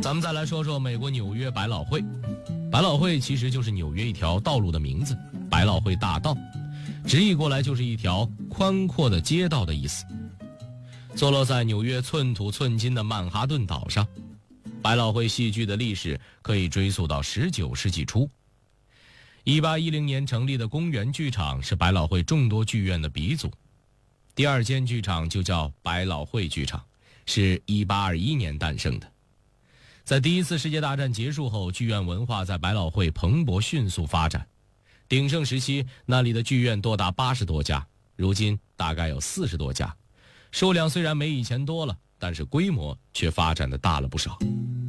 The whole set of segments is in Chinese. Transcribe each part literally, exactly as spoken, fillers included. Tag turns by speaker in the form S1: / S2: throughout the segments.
S1: 咱们再来说说美国纽约百老汇。百老汇其实就是纽约一条道路的名字，百老汇大道，直译过来就是一条宽阔的街道的意思。坐落在纽约寸土寸金的曼哈顿岛上，百老汇戏剧的历史可以追溯到十九世纪初。一八一零年成立的公园剧场是百老汇众多剧院的鼻祖，第二间剧场就叫百老汇剧场，是一八二一年诞生的。在第一次世界大战结束后，剧院文化在百老汇蓬勃迅速发展。鼎盛时期，那里的剧院多达八十多家，如今大概有四十多家。数量虽然没以前多了，但是规模却发展的大了不少。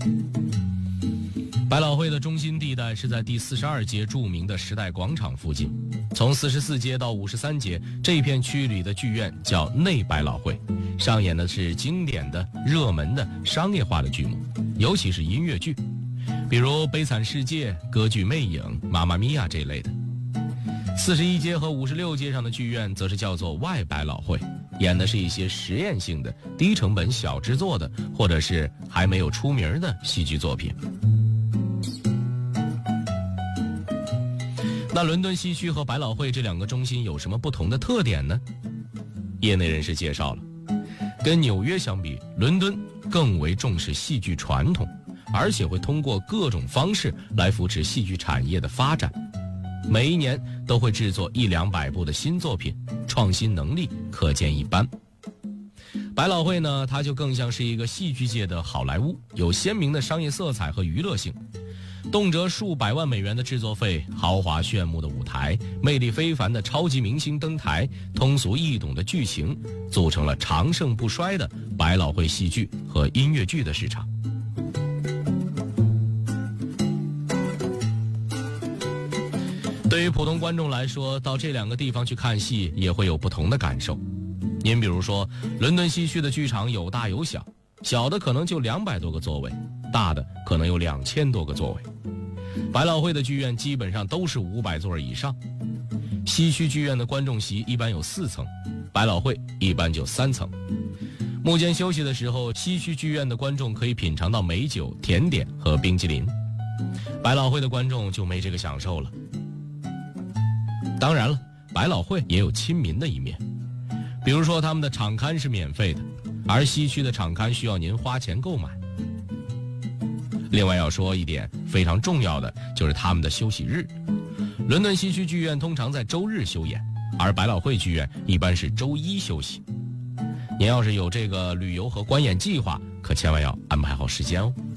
S1: 百老汇的中心地带是在第四十二街著名的时代广场附近，从四十四街到五十三街，这片区里的剧院叫内百老汇，上演的是经典的、热门的、商业化的剧目，尤其是音乐剧，比如《悲惨世界》、歌剧《魅影》、《妈妈咪呀》这类的。四十一街和五十六街上的剧院则是叫做外百老汇，演的是一些实验性的、低成本小制作的，或者是还没有出名的戏剧作品。那伦敦西区和百老汇这两个中心有什么不同的特点呢？业内人士介绍了，跟纽约相比，伦敦更为重视戏剧传统，而且会通过各种方式来扶持戏剧产业的发展。每一年都会制作一两百部的新作品，创新能力可见一斑。百老汇呢，它就更像是一个戏剧界的好莱坞，有鲜明的商业色彩和娱乐性，动辄数百万美元的制作费，豪华炫目的舞台，魅力非凡的超级明星登台，通俗易懂的剧情，组成了长盛不衰的百老汇戏剧和音乐剧的市场。对于普通观众来说，到这两个地方去看戏也会有不同的感受。您比如说，伦敦西区的剧场有大有小，小的可能就两百多个座位，大的可能有两千多个座位。百老汇的剧院基本上都是五百座以上。西区剧院的观众席一般有四层，百老汇一般就三层。幕间休息的时候，西区剧院的观众可以品尝到美酒、甜点和冰淇淋，百老汇的观众就没这个享受了。当然了，百老汇也有亲民的一面，比如说他们的场刊是免费的，而西区的场刊需要您花钱购买。另外要说一点非常重要的，就是他们的休息日。伦敦西区剧院通常在周日休演，而百老汇剧院一般是周一休息。您要是有这个旅游和观演计划，可千万要安排好时间哦。